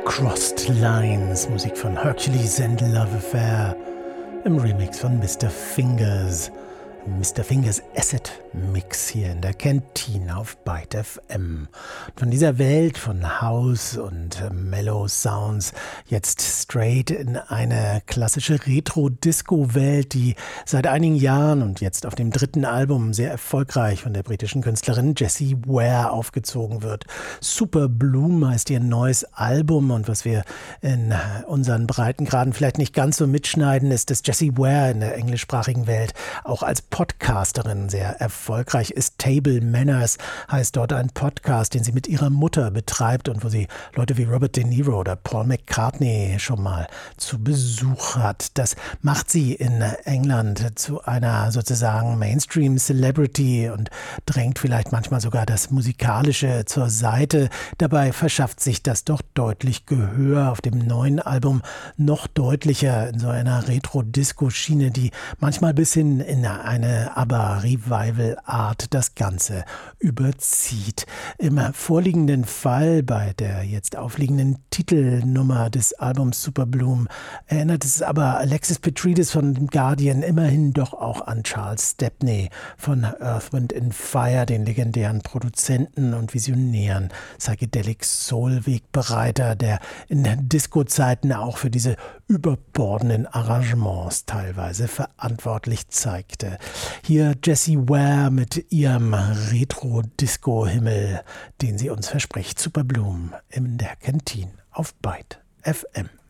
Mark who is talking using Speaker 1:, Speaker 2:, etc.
Speaker 1: Crossed Lines, Musik von Hercules and Love Affair im Remix von Mr. Fingers. Mr. Fingers Acid Mix hier in der Kantine auf Byte FM. Von dieser Welt von House und Mellow Sounds jetzt straight in eine klassische Retro-Disco-Welt, die seit einigen Jahren und jetzt auf dem dritten Album sehr erfolgreich von der britischen Künstlerin Jessie Ware aufgezogen wird. Super Bloom heißt ihr neues Album, und was wir in unseren Breitengraden vielleicht nicht ganz so mitschneiden, ist, dass Jessie Ware in der englischsprachigen Welt auch als Podcasterin sehr erfolgreich ist. Table Manners heißt dort ein Podcast, den sie mit ihrer Mutter betreibt und wo sie Leute wie Robert De Niro oder Paul McCartney schon mal zu Besuch hat. Das macht sie in England zu einer sozusagen Mainstream-Celebrity und drängt vielleicht manchmal sogar das Musikalische zur Seite. Dabei verschafft sich das doch deutlich Gehör auf dem neuen Album, noch deutlicher in so einer Retro-Disco-Schiene, die manchmal bis hin in eine Revival-Art das Ganze überzieht. Im vorliegenden Fall, bei der jetzt aufliegenden Titelnummer des Albums Super Bloom, erinnert es aber Alexis Petridis von dem Guardian immerhin doch auch an Charles Stepney von Earth, Wind and Fire, den legendären Produzenten und visionären Psychedelic Soul-Wegbereiter, der in Disco-Zeiten auch für diese überbordenden Arrangements teilweise verantwortlich zeigte. Hier Jessie Ware mit ihrem Retro-Disco-Himmel, den sie uns verspricht. Super Bloom in der Kantine auf Byte FM.